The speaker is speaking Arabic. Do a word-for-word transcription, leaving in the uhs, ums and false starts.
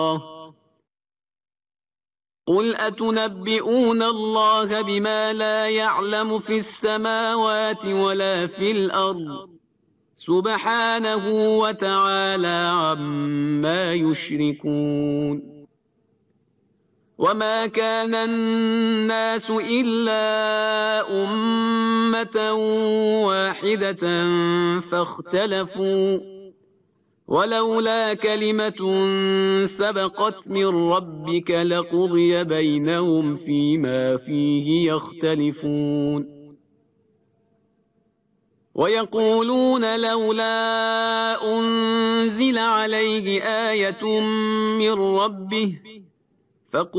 قل أتنبئون الله بما لا يعلم في السماوات ولا في الأرض سبحانه وتعالى عما يشركون وما كان الناس إلا أمة واحدة فاختلفوا ولولا كلمة سبقت من ربك لقضي بينهم فيما فيه يختلفون ويقولون لولا أنزل عليه آية من ربه فقل